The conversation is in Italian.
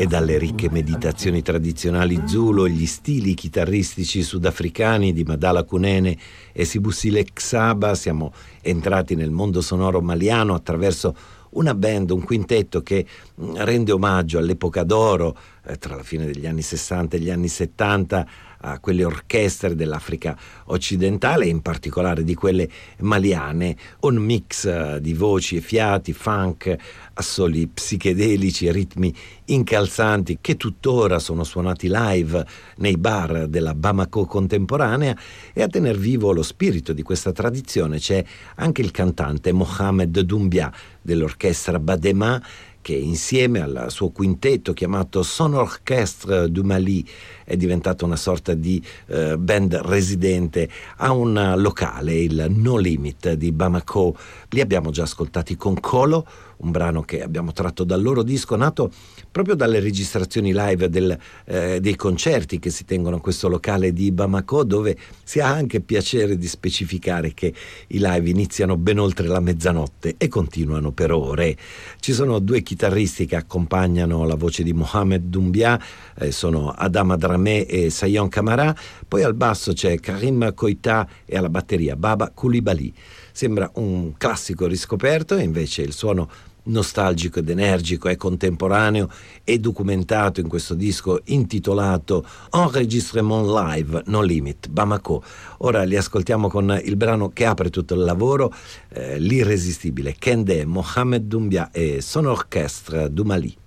e dalle ricche meditazioni tradizionali Zulu e gli stili chitarristici sudafricani di Madala Kunene e Sibusile Xaba siamo entrati nel mondo sonoro maliano attraverso una band, un quintetto che rende omaggio all'epoca d'oro tra la fine degli anni 60 e gli anni 70 a quelle orchestre dell'Africa occidentale, in particolare di quelle maliane, un mix di voci e fiati, funk, assoli psichedelici e ritmi incalzanti che tuttora sono suonati live nei bar della Bamako contemporanea. E a tener vivo lo spirito di questa tradizione c'è anche il cantante Mohamed Doumbia dell'orchestra Badema, che insieme al suo quintetto chiamato Son Orchestre du Mali è diventato una sorta di band residente a un locale, il No Limit di Bamako. Li abbiamo già ascoltati con Kolo, un brano che abbiamo tratto dal loro disco, nato proprio dalle registrazioni live dei concerti che si tengono a questo locale di Bamako, dove si ha anche piacere di specificare che i live iniziano ben oltre la mezzanotte e continuano per ore. Ci sono due chitarristi che accompagnano la voce di Mohamed Doumbia, sono Adama Dramé e Sayon Camara, poi al basso c'è Karim Koita e alla batteria Baba Coulibaly. Sembra un classico riscoperto e invece il suono nostalgico ed energico è contemporaneo e documentato in questo disco intitolato Enregistrement Live No Limit Bamako. Ora li ascoltiamo con il brano che apre tutto il lavoro, l'irresistibile Kende, Mohamed Doumbia e Son Orchestre du Mali.